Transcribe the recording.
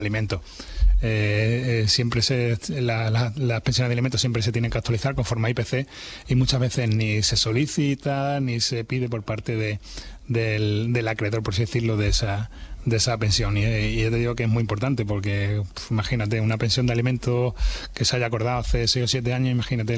alimentos. Siempre las pensiones de alimentos siempre se tienen que actualizar conforme a IPC y muchas veces ni se solicita ni se pide por parte del acreedor, por así decirlo, de esa pensión. Y yo te digo que es muy importante porque imagínate, una pensión de alimentos que se haya acordado hace 6 o 7 años, imagínate